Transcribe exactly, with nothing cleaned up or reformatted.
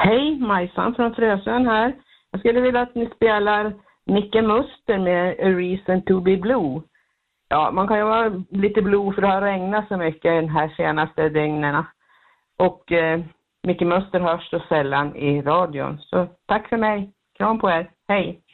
Hej, Majsan från Frösön här. Jag skulle vilja att ni spelar Micke Muster med A Reason to be Blue. Ja, man kan ju vara lite blue för det har regnat så mycket den här senaste dygnerna. Och eh, Micke Muster hörs så sällan i radion. Så tack för mig. Kram på er. Hej.